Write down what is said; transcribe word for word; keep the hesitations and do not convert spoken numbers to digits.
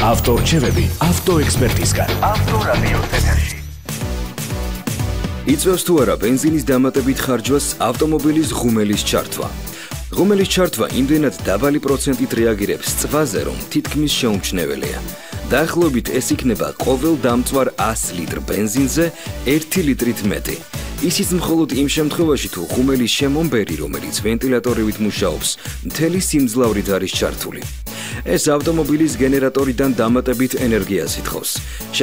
ავტორჩევები ავტოექსპერტისგან. ავტორადიო ეთერში. იწვევს თუ არა ბენზინის დამატებით ხარჯვას ავტომობილის ღუმელის ჩართვა. ღუმელის ჩართვა იმდენად დაბალი პროცენტით რეაგირებს წვაზე, რომ თითქმის შეუმჩნეველია. დაახლოებით ეს იქნება ყოველ დამწვარ ას ლიტრ ბენზინზე ერთი ლიტრით მეტი. ისიც მხოლოდ იმ შემთხვევაში, თუ ღუმელის შემომბერი, რომელიც ვენტილატორივით მუშაობს, მთელი სიმძლავრით არის ჩართული. ეს ავტომობილის გენერატორიდან დამატებით ენერგიას ითხოვს.